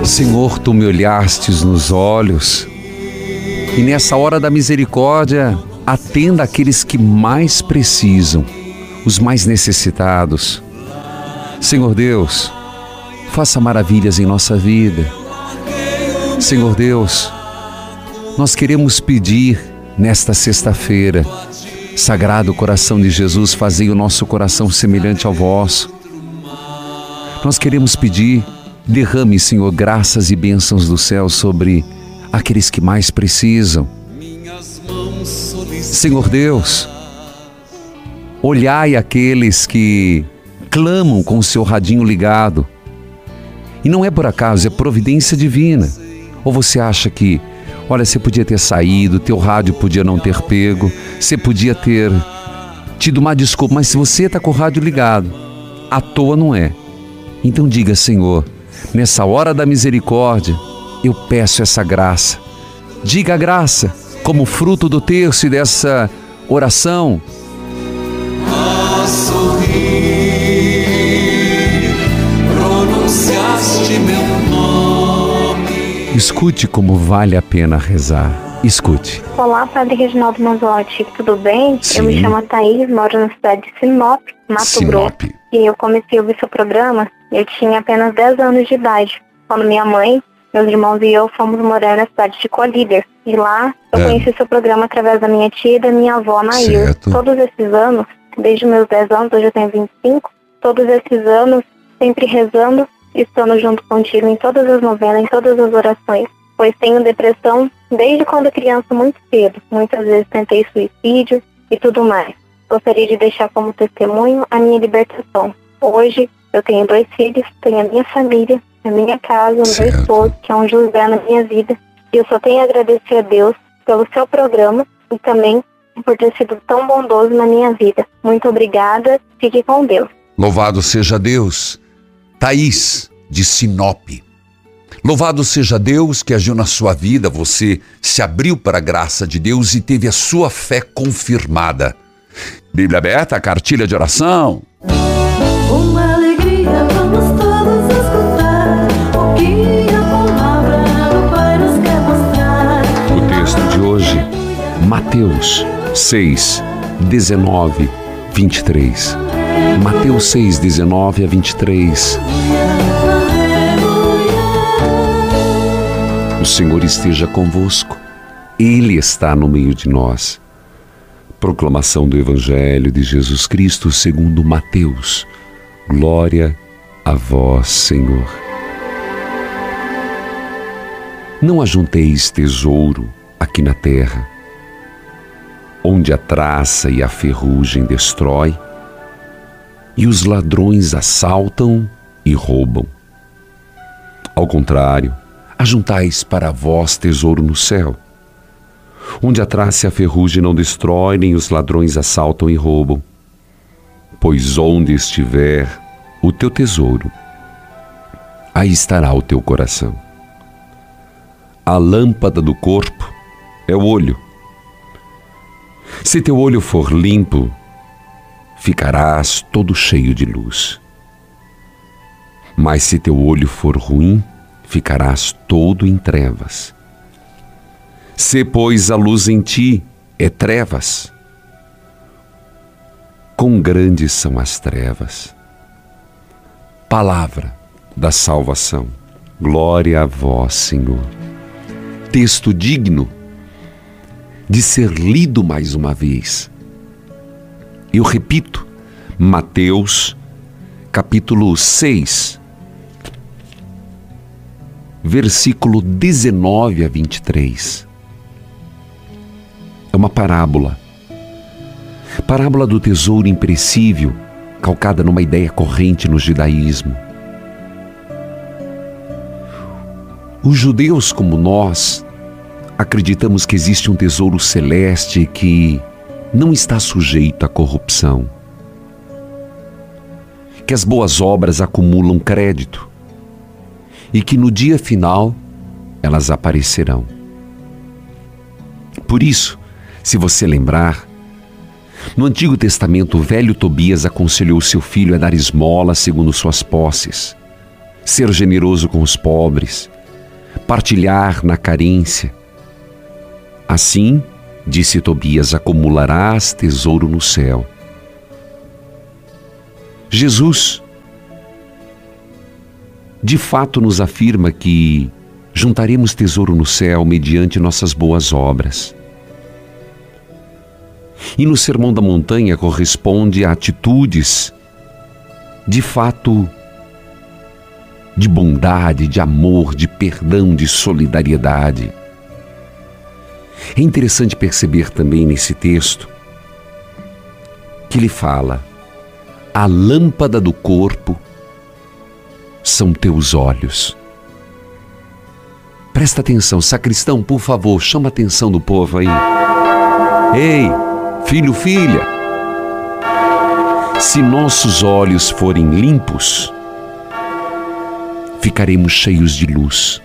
Senhor, Tu me olhastes nos olhos e nessa hora da misericórdia, atenda aqueles que mais precisam, os mais necessitados. Senhor Deus, faça maravilhas em nossa vida. Senhor Deus, nós queremos pedir nesta sexta-feira, Sagrado Coração de Jesus, fazei o nosso coração semelhante ao vosso. Nós queremos pedir, derrame, Senhor, graças e bênçãos do céu sobre aqueles que mais precisam. Senhor Deus, olhai aqueles que clamam com o seu radinho ligado. E não é por acaso, é providência divina. Ou você acha que, olha, você podia ter saído, teu rádio podia não ter pego, você podia ter tido uma desculpa, mas se você está com o rádio ligado, à toa não é. Então diga, Senhor, nessa hora da misericórdia, eu peço essa graça. Diga a graça, como fruto do terço e dessa oração. A sorrir, pronunciaste meu nome. Escute como vale a pena rezar. Escute. Olá, Padre Reginaldo Manzotti, tudo bem? Sim. Eu me chamo Thaís, moro na cidade de Sinop, Mato Grosso. E eu comecei a ouvir seu programa, eu tinha apenas 10 anos de idade, quando minha mãe, meus irmãos e eu fomos morar na cidade de Colíder. E lá eu conheci seu programa através da minha tia e da minha avó, Nair. Certo. Todos esses anos, desde meus 10 anos, hoje eu tenho 25, todos esses anos, sempre rezando, estando junto contigo em todas as novenas, em todas as orações. Pois tenho depressão desde quando criança muito cedo. Muitas vezes tentei suicídio e tudo mais. Gostaria de deixar como testemunho a minha libertação. Hoje eu tenho 2 filhos, tenho a minha família, a minha casa, o meu esposo, que é um José na minha vida. E eu só tenho a agradecer a Deus pelo seu programa e também por ter sido tão bondoso na minha vida. Muito obrigada, fique com Deus. Louvado seja Deus. Thaís, de Sinop. Louvado seja Deus que agiu na sua vida, você se abriu para a graça de Deus e teve a sua fé confirmada. Bíblia aberta, a cartilha de oração. Uma alegria, vamos todos escutar o que a palavra do Pai nos quer mostrar. O texto de hoje, Mateus 6, 19, 23. Mateus 6, 19 a 23. O Senhor esteja convosco, Ele está no meio de nós. Proclamação do Evangelho de Jesus Cristo segundo Mateus. Glória a vós, Senhor. Não ajunteis tesouro aqui na terra, onde a traça e a ferrugem destrói, e os ladrões assaltam e roubam. Ao contrário, ajuntais para vós tesouro no céu, onde a traça e a ferrugem não destrói, nem os ladrões assaltam e roubam. Pois onde estiver o teu tesouro, aí estará o teu coração. A lâmpada do corpo é o olho. Se teu olho for limpo, ficarás todo cheio de luz. Mas se teu olho for ruim, ficarás todo em trevas. Se, pois, a luz em ti é trevas, quão grandes são as trevas. Palavra da salvação. Glória a vós, Senhor. Texto digno de ser lido mais uma vez. Eu repito, Mateus, capítulo 6, versículo 19 a 23. É uma parábola. Parábola do tesouro imperecível, calcada numa ideia corrente no judaísmo. Os judeus, como nós, acreditamos que existe um tesouro celeste que não está sujeito à corrupção, que as boas obras acumulam crédito e que no dia final elas aparecerão. Por isso, se você lembrar, no Antigo Testamento, o velho Tobias aconselhou seu filho a dar esmola segundo suas posses, ser generoso com os pobres partilhar na carência. Assim, disse Tobias, acumularás tesouro no céu. Jesus, de fato, nos afirma que juntaremos tesouro no céu mediante nossas boas obras. E no Sermão da Montanha corresponde a atitudes, de fato, de bondade, de amor, de perdão, de solidariedade. É interessante perceber também nesse texto que ele fala: a lâmpada do corpo são teus olhos. Presta atenção, sacristão, por favor, chama a atenção do povo aí. Ei, filho, filha, se nossos olhos forem limpos, ficaremos cheios de luz.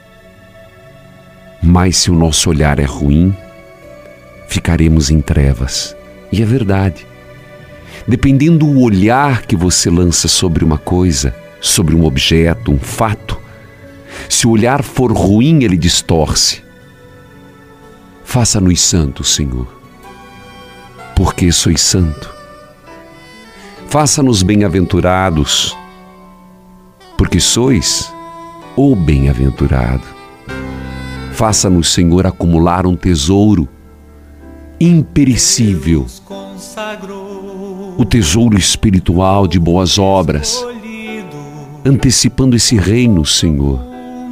Mas se o nosso olhar é ruim, ficaremos em trevas. E é verdade. Dependendo do olhar que você lança sobre uma coisa, sobre um objeto, um fato, se o olhar for ruim, ele distorce. Faça-nos santos, Senhor, porque sois santo. Faça-nos bem-aventurados, porque sois o bem-aventurado. Faça-nos, Senhor, acumular um tesouro imperecível, o tesouro espiritual de boas obras, antecipando esse reino, Senhor,